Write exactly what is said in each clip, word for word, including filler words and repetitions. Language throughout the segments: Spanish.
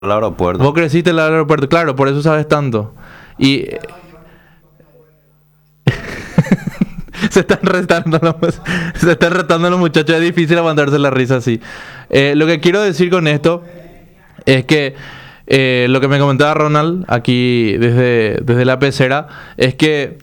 al aeropuerto. Vos creciste en el aeropuerto, claro, por eso sabes tanto. Y se están retando los, se están retando los muchachos, es difícil aguantarse la risa así. Eh, lo que quiero decir con esto es que eh, lo que me comentaba Ronald aquí desde, desde la pecera es que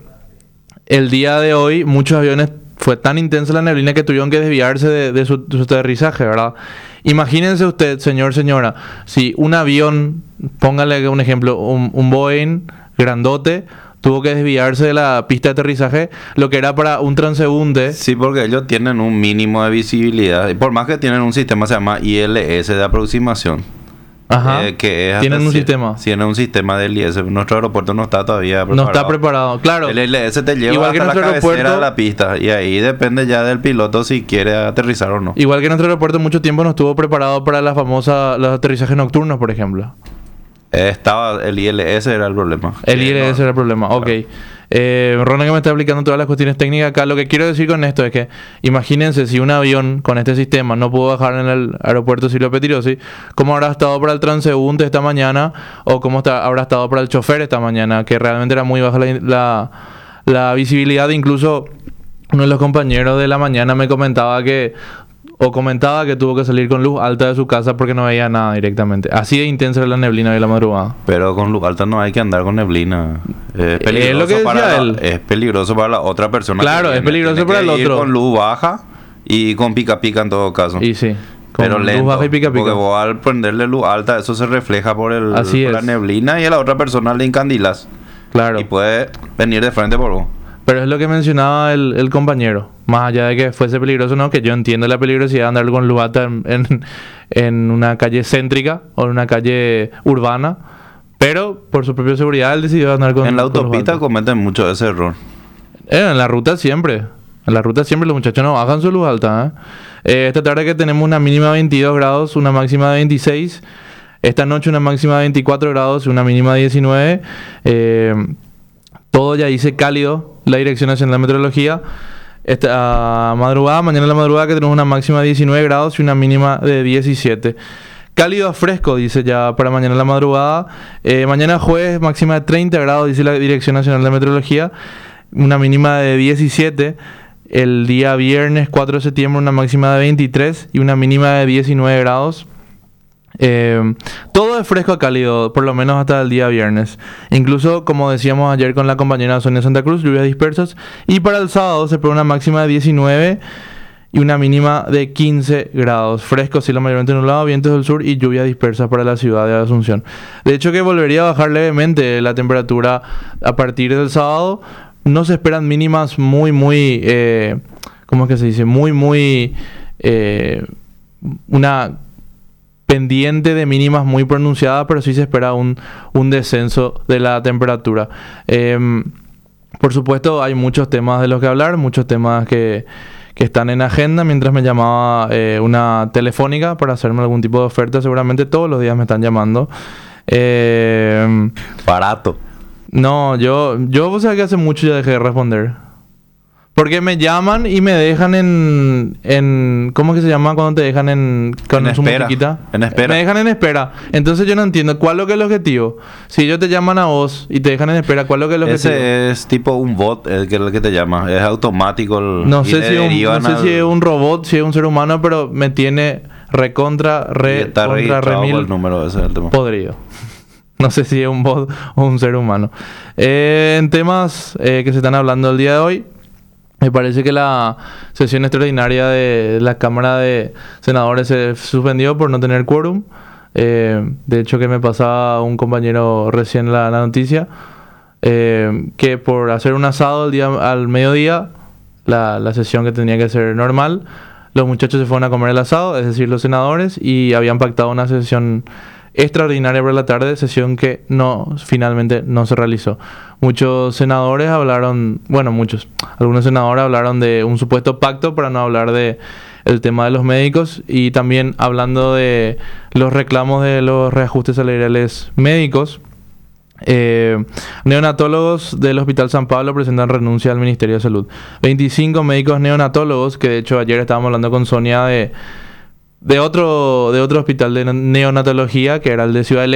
el día de hoy muchos aviones fue tan intensa la neblina que tuvieron que desviarse de, de, su, de su aterrizaje, ¿verdad? Imagínense usted, señor, señora, si un avión, póngale un ejemplo, un, un Boeing grandote, tuvo que desviarse de la pista de aterrizaje, lo que era para un transeúnte. Sí, porque ellos tienen un mínimo de visibilidad. Y por más que tienen un sistema que se llama I L S de aproximación. Ajá. Eh, que es Tienen un si- sistema. Tienen un sistema de I L S. Nuestro aeropuerto no está todavía preparado. No está preparado, claro. El I L S te lleva Igual que hasta la nuestro cabecera aeropuerto- de la pista. Y ahí depende ya del piloto si quiere aterrizar o no. Igual que nuestro aeropuerto mucho tiempo no estuvo preparado para la famosa, los aterrizajes nocturnos, por ejemplo. Eh, estaba, el I L S era el problema. El Que I L S no- era el problema, ok. Eh, Ronald que me está explicando todas las cuestiones técnicas acá. Lo que quiero decir con esto es que imagínense si un avión con este sistema no pudo bajar en el aeropuerto Silvio Pettirossi, ¿cómo habrá estado para el transeúnte esta mañana? O cómo está, habrá estado para el chofer esta mañana, que realmente era muy baja la, la, la visibilidad. Incluso uno de los compañeros de la mañana me comentaba que o comentaba que tuvo que salir con luz alta de su casa porque no veía nada directamente. Así de intensa era la neblina de la madrugada. Pero con luz alta no hay que andar con neblina. Es peligroso, Es lo que decía para, la, él. es peligroso para la otra persona. Claro, que es viene. peligroso Tiene para que el ir otro. con luz baja y con pica pica en todo caso. Y sí, con Pero luz lento, baja y pica pica. porque vos al prenderle luz alta, eso se refleja por, el, Así por la es. neblina y a la otra persona le encandilas. Claro. Y puede venir de frente por vos. Pero es lo que mencionaba el, el compañero. Más allá de que fuese peligroso, no, que yo entiendo la peligrosidad de andar con luz alta en, en, en una calle céntrica o en una calle urbana. Pero por su propia seguridad él decidió andar con En la con luz autopista alta. cometen mucho ese error. Eh, en la ruta siempre. En la ruta siempre los muchachos no bajan su luz alta. ¿eh? Eh, esta tarde que tenemos una mínima de veintidós grados, una máxima de veintiséis. Esta noche una máxima de veinticuatro grados y una mínima de diecinueve. Eh, todo ya dice cálido la Dirección Nacional de Meteorología. Esta madrugada, mañana en la madrugada que tenemos una máxima de diecinueve grados y una mínima de diecisiete. Cálido a fresco, dice ya para mañana en la madrugada. Eh, mañana jueves, máxima de treinta grados, dice la Dirección Nacional de Meteorología. Una mínima de diecisiete. El día viernes cuatro de septiembre, una máxima de veintitrés y una mínima de diecinueve grados. Eh, todo es fresco a cálido, por lo menos hasta el día viernes. Incluso, como decíamos ayer con la compañera Sonia Santa Cruz, lluvias dispersas. Y para el sábado se prevé una máxima de diecinueve y una mínima de quince grados. Fresco, cielo mayormente nublado, vientos del sur y lluvia dispersa para la ciudad de Asunción. De hecho, que volvería a bajar levemente la temperatura a partir del sábado. No se esperan mínimas muy, muy... Eh, ¿Cómo es que se dice? Muy, muy... Eh, una pendiente de mínimas muy pronunciada, pero sí se espera un, un descenso de la temperatura. Eh, por supuesto, hay muchos temas de los que hablar, muchos temas que, que están en agenda. Mientras me llamaba eh, una telefónica para hacerme algún tipo de oferta, seguramente todos los días me están llamando. Eh, Barato. no, yo, yo, o sea, que hace mucho ya dejé de responder. Porque me llaman y me dejan en, en ¿cómo es que se llama cuando te dejan en con En su espera. musiquita? En espera. Me dejan en espera. Entonces yo no entiendo cuál es lo que es el objetivo. Si ellos te llaman a vos y te dejan en espera, ¿cuál es lo que es el objetivo? Ese es tipo un bot el que, el que te llama. Es automático. El, No y sé le si es un, derivan no sé al- si es un robot, si es un ser humano, pero me tiene recontra, y re, está contra, registrado remil por el número, ese es el tema. podrido. No sé si es un bot o un ser humano. Eh, en temas eh, que se están hablando el día de hoy, me parece que la sesión extraordinaria de la Cámara de Senadores se suspendió por no tener quórum. Eh, de hecho, que me pasaba un compañero recién la, la noticia, eh, que por hacer un asado el día, al mediodía, la, la sesión que tenía que ser normal, los muchachos se fueron a comer el asado, es decir, los senadores, y habían pactado una sesión extraordinaria por la tarde, sesión que no finalmente no se realizó. Muchos senadores hablaron, bueno, muchos, algunos senadores hablaron de un supuesto pacto, para no hablar de el tema de los médicos, y también hablando de los reclamos de los reajustes salariales médicos. Eh, neonatólogos del Hospital San Pablo presentan renuncia al Ministerio de Salud. veinticinco médicos neonatólogos, que de hecho ayer estábamos hablando con Sonia de de otro, de otro hospital de neonatología, que era el de Ciudad del